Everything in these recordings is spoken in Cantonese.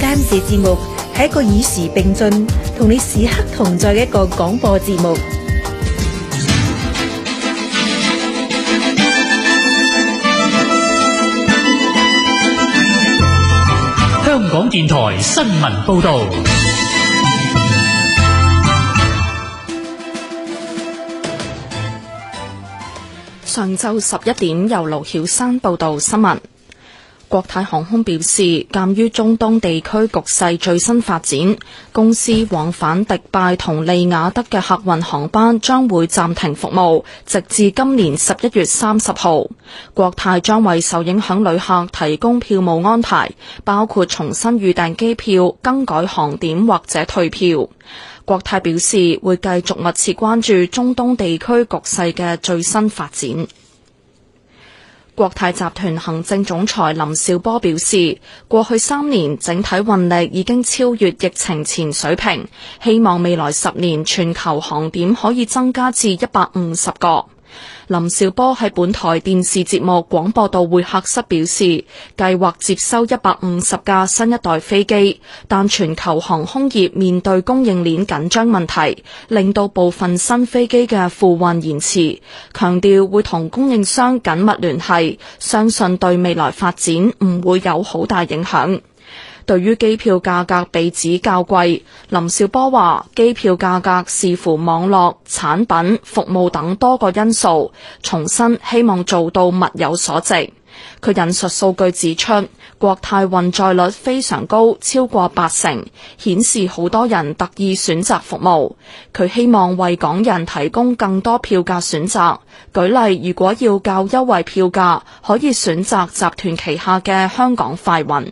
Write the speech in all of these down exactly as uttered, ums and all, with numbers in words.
間視節目係一個與時並進、同你時刻同在嘅一個廣播節目。 香港電台新聞報道。 上晝十一點，由盧曉珊報道新聞。國泰航空表示，鑒於中東地區局勢最新發展，公司往返迪拜同利雅得嘅客運航班將會暫停服務，直至今年十一月三十號。國泰將為受影響旅客提供票務安排，包括重新預訂機票、更改航點或者退票。國泰表示會繼續密切關注中東地區局勢嘅最新發展。國泰集團行政總裁林紹波表示，過去三年整體運力已經超越疫情前水平，希望未來十年全球航點可以增加至一百五十個。林紹波喺本台電視節目廣播道會客室表示，計劃接收一百五十架新一代飛機，但全球航空業面對供應鏈緊張問題，令到部分新飛機嘅付運延遲，強調會同供應商緊密聯繫，相信對未來發展唔會有好大影響。對於機票價格被指較貴，林紹波話機票價格視乎網絡、產品、服務等多個因素，重申希望做到物有所值。佢引述數據指出，國泰運載率非常高，超過八成，顯示好多人特意選擇服務。佢希望為港人提供更多票價選擇，舉例如果要較優惠票價，可以選擇集團旗下嘅香港快運。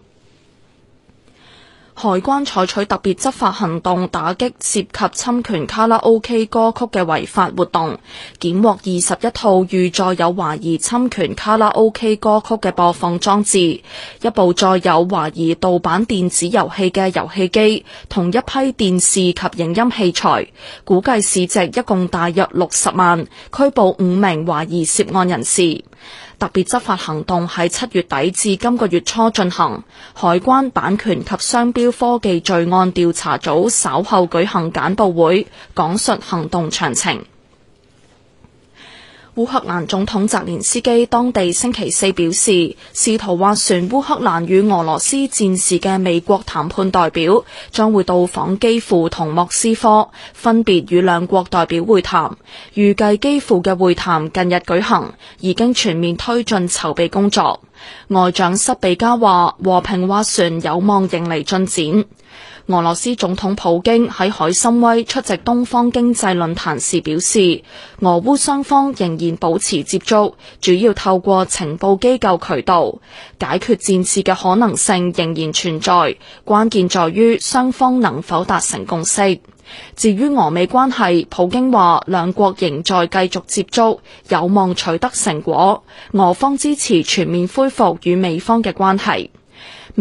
海關採取特別執法行動，打擊涉及侵權卡拉 OK 歌曲嘅違法活動，檢獲二十一套預載有懷疑侵權卡拉 OK 歌曲嘅播放裝置，一部載有懷疑盜版電子遊戲嘅遊戲機，同一批電視及影音器材，估計市值一共大約六十萬，拘捕五名懷疑涉案人士。特別執法行動喺七月底至今個月初進行，海關版權及商標科技罪案調查組稍後舉行簡報會，講述行動詳情。烏克蘭總統澤連斯基當地星期四表示，試圖斡旋烏克蘭與俄羅斯戰事嘅美國談判代表將會到訪基輔同莫斯科，分別與兩國代表會談。預計基輔嘅會談近日舉行，已經全面推進籌備工作。外長塞比加話，和平斡旋有望迎嚟進展。俄羅斯總統普京喺海參崴出席東方經濟論壇時表示，俄烏雙方仍然保持接觸，主要透過情報機構渠道。解決戰事嘅可能性仍然存在，關鍵在於雙方能否達成共識。至於俄美關係，普京話兩國仍在繼續接觸，有望取得成果。俄方支持全面恢復與美方嘅關係。